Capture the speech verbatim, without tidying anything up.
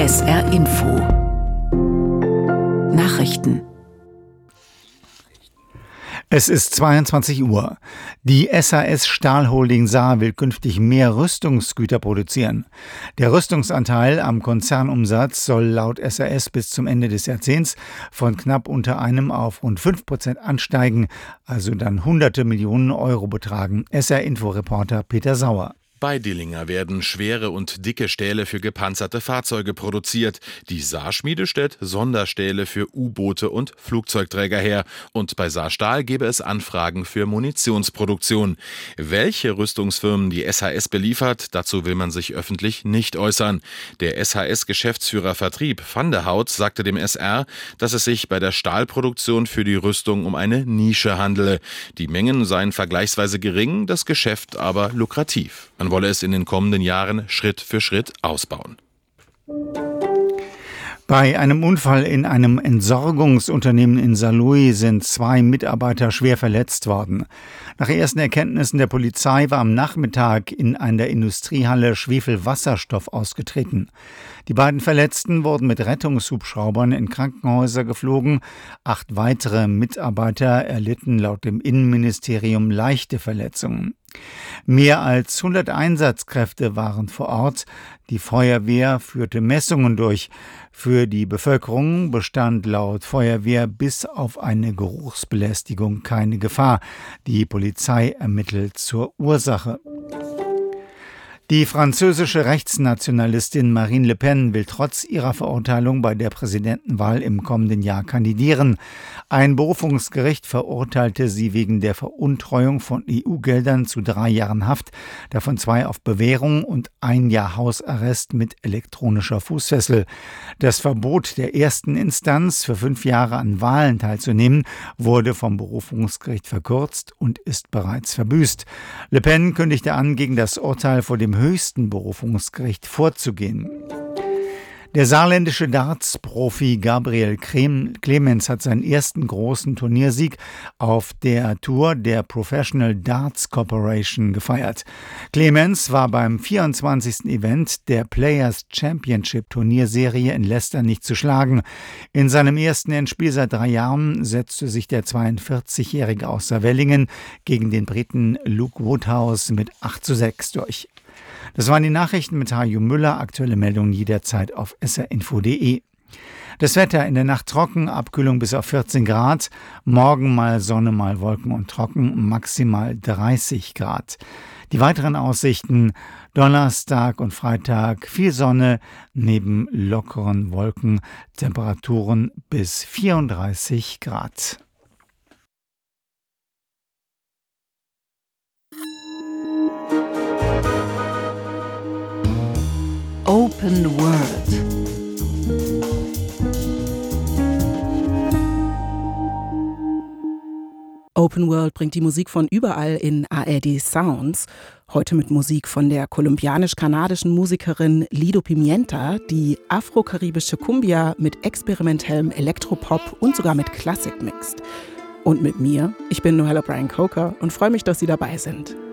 S R Info Nachrichten. Es ist zweiundzwanzig Uhr. Die S A S Stahl Holding Saar will künftig mehr Rüstungsgüter produzieren. Der Rüstungsanteil am Konzernumsatz soll laut S A S bis zum Ende des Jahrzehnts von knapp unter einem auf rund fünf Prozent ansteigen, also dann hunderte Millionen Euro betragen. S R-Info-Reporter Peter Sauer. Bei Dillinger werden schwere und dicke Stähle für gepanzerte Fahrzeuge produziert. Die Saarschmiede stellt Sonderstähle für U-Boote und Flugzeugträger her. Und bei Saar Stahl gäbe es Anfragen für Munitionsproduktion. Welche Rüstungsfirmen die S H S beliefert, dazu will man sich öffentlich nicht äußern. Der S H S-Geschäftsführer Vertrieb Van der Hout sagte dem S R, dass es sich bei der Stahlproduktion für die Rüstung um eine Nische handele. Die Mengen seien vergleichsweise gering, das Geschäft aber lukrativ. Man wolle es in den kommenden Jahren Schritt für Schritt ausbauen. Bei einem Unfall in einem Entsorgungsunternehmen in Saarlouis sind zwei Mitarbeiter schwer verletzt worden. Nach ersten Erkenntnissen der Polizei war am Nachmittag in einer Industriehalle Schwefelwasserstoff ausgetreten. Die beiden Verletzten wurden mit Rettungshubschraubern in Krankenhäuser geflogen. Acht weitere Mitarbeiter erlitten laut dem Innenministerium leichte Verletzungen. Mehr als hundert Einsatzkräfte waren vor Ort. Die Feuerwehr führte Messungen durch. Für die Bevölkerung bestand laut Feuerwehr bis auf eine Geruchsbelästigung keine Gefahr. Die Polizei ermittelt zur Ursache. Die französische Rechtsnationalistin Marine Le Pen will trotz ihrer Verurteilung bei der Präsidentenwahl im kommenden Jahr kandidieren. Ein Berufungsgericht verurteilte sie wegen der Veruntreuung von E U-Geldern zu drei Jahren Haft, davon zwei auf Bewährung und ein Jahr Hausarrest mit elektronischer Fußfessel. Das Verbot der ersten Instanz, für fünf Jahre an Wahlen teilzunehmen, wurde vom Berufungsgericht verkürzt und ist bereits verbüßt. Le Pen kündigte an, gegen das Urteil vor dem höchsten Berufungsgericht vorzugehen. Der saarländische Darts-Profi Gabriel Clemens hat seinen ersten großen Turniersieg auf der Tour der Professional Darts Corporation gefeiert. Clemens war beim vierundzwanzigsten Event der Players Championship Turnierserie in Leicester nicht zu schlagen. In seinem ersten Endspiel seit drei Jahren setzte sich der zweiundvierzigjährige aus Saarwellingen gegen den Briten Luke Woodhouse mit acht zu sechs durch. Das waren die Nachrichten mit Hajo Müller. Aktuelle Meldungen jederzeit auf S R Info punkt de. Das Wetter: in der Nacht trocken, Abkühlung bis auf vierzehn Grad. Morgen mal Sonne, mal Wolken und trocken, maximal dreißig Grad. Die weiteren Aussichten: Donnerstag und Freitag viel Sonne, neben lockeren Wolken, Temperaturen bis vierunddreißig Grad. Open World. Open World bringt die Musik von überall in A R D Sounds. Heute mit Musik von der kolumbianisch-kanadischen Musikerin Lido Pimienta, die afro-karibische Cumbia mit experimentellem Elektropop und sogar mit Klassik mixt. Und mit mir, ich bin Noelle O'Brien Coker und freue mich, dass Sie dabei sind.